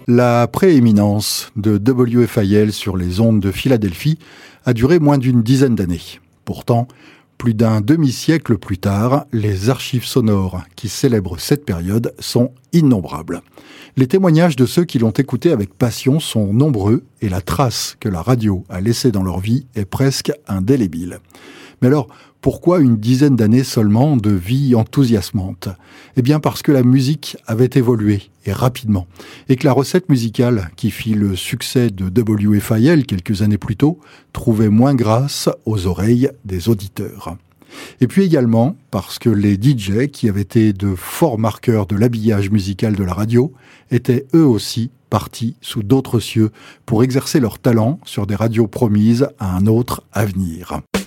La prééminence de WFIL sur les ondes de Philadelphie a duré moins d'une dizaine d'années. Pourtant, plus d'un demi-siècle plus tard, les archives sonores qui célèbrent cette période sont innombrables. Les témoignages de ceux qui l'ont écouté avec passion sont nombreux et la trace que la radio a laissée dans leur vie est presque indélébile. Mais alors, pourquoi une dizaine d'années seulement de vie enthousiasmante ? Eh bien parce que la musique avait évolué, et rapidement, et que la recette musicale qui fit le succès de WFIL quelques années plus tôt trouvait moins grâce aux oreilles des auditeurs. Et puis également parce que les DJ, qui avaient été de forts marqueurs de l'habillage musical de la radio, étaient eux aussi partis sous d'autres cieux pour exercer leur talent sur des radios promises à un autre avenir.